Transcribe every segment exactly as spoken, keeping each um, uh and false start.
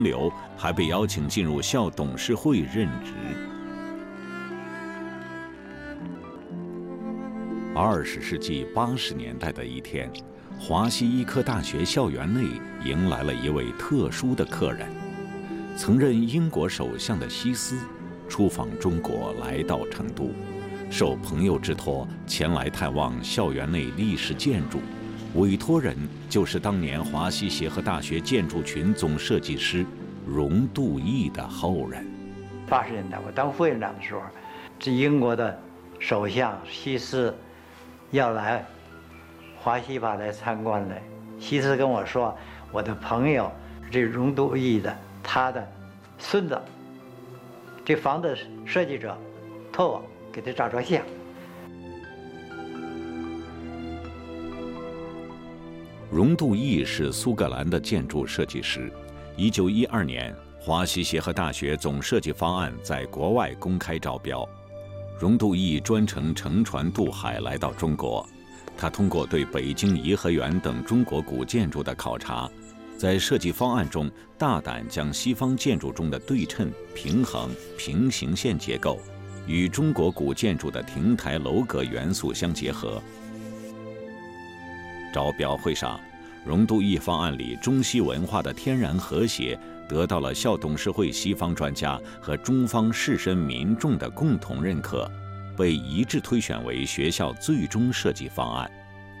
流，还被邀请进入校董事会任职。二十世纪八十年代的一天，华西医科大学校园内迎来了一位特殊的客人。曾任英国首相的希斯出访中国，来到成都，受朋友之托前来探望校园内历史建筑。委托人就是当年华西协和大学建筑群总设计师荣杜义的后人。 八十年代我当副院长的时候，这英国的首相希斯要来华西法来参观来。希斯跟我说，我的朋友这荣杜义的他的孙子，这房子设计者托我给他照照相。 荣杜义是苏格兰的建筑设计师。一九一二年，华西协和大学总设计方案在国外公开招标，荣杜义专程乘船渡海来到中国。他通过对北京颐和园等中国古建筑的考察，在设计方案中大胆将西方建筑中的对称、平衡、平行线结构与中国古建筑的亭台楼阁元素相结合。招标会上，荣杜义方案里中西文化的天然和谐得到了校董事会西方专家和中方士绅民众的共同认可，被一致推选为学校最终设计方案。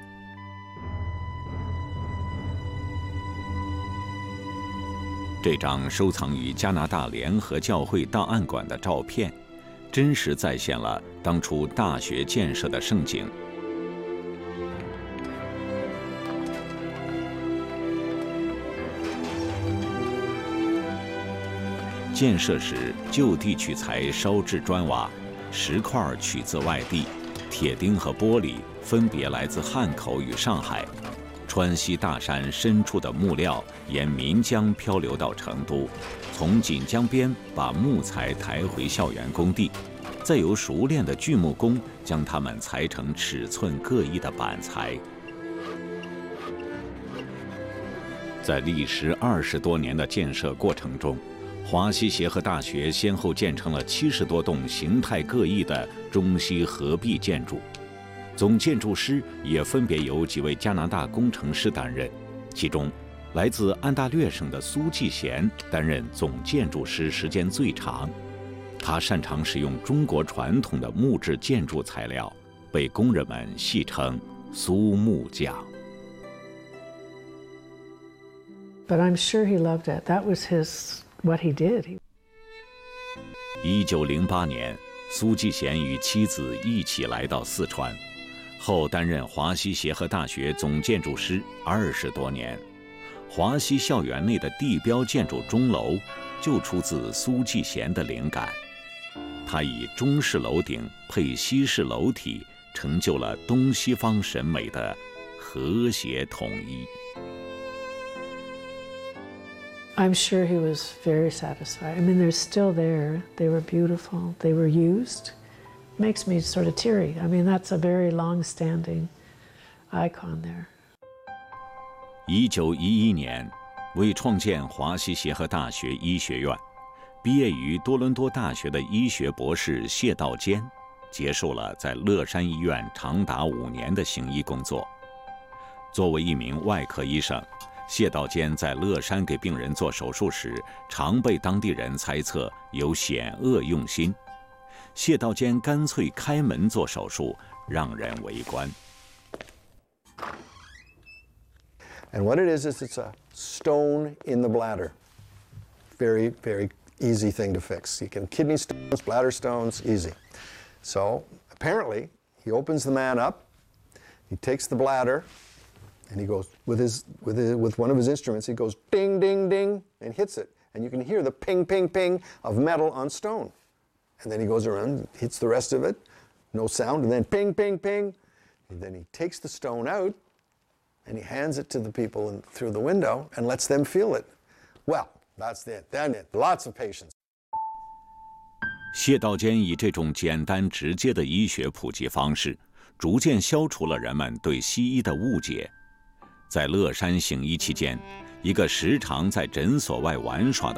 这张收藏于加拿大联合教会档案馆的照片，真实再现了当初大学建设的盛景。建设时就地取材烧制砖瓦，石块取自外地，铁钉和玻璃分别来自汉口与上海。川西大山深处的木料沿岷江漂流到成都，从锦江边把木材抬回校园工地，再由熟练的锯木工将它们裁成尺寸各异的板材。在历时二十多年的建设过程中，华西协和大学先后建成了七十多栋形态各异的中西合璧建筑，总建筑师也分别由几位加拿大工程师担任，其中来自安大略省的苏继贤担任总建筑师时间最长。他擅长使用中国传统的木质建筑材料，被工人们戏称苏木匠。 But I'm sure he loved it. That was his what he did. 一九零八年，苏继贤与妻子一起来到四川，后担任华西协和大学总建筑师二十多年。华西校园内的地标建筑钟楼就出自苏继贤的灵感。他以中式楼顶配西式楼体，成就了东西方审美的和谐统一。 I'm sure he was very satisfied. I mean, they're still there. They were beautiful. They were used. Makes me sort of teary. I mean, that's a very long-standing icon there. 一九一一年，为创建华西协和大学医学院，毕业于多伦多大学的医学博士谢道坚，结束了在乐山医院长达五年的行医工作。作为一名外科医生，谢道坚在乐山给病人做手术时，常被当地人猜测有险恶用心。谢道坚干脆开门做手术，让人围观。 And what it is is it's a stone in the bladder. Very, very easy thing to fix. You can kidney stones, bladder stones, easy. So apparently, he opens the man up. He takes the bladder. And he goes, with, his, with, his, with one of his instruments, he goes ding, ding, ding, and hits it. And you can hear the ping, ping, ping of metal on stone. And then he goes around, hits the rest of it, no sound, and then ping, ping, ping. And then he takes the stone out, and he hands it to the people in, through the window and lets them feel it. Well, that's it, then it, lots of patience. 谢道坚以这种简单直接的医学普及方式，逐渐消除了人们对西医的误解。在乐山行医期间，一个时常在诊所外玩耍的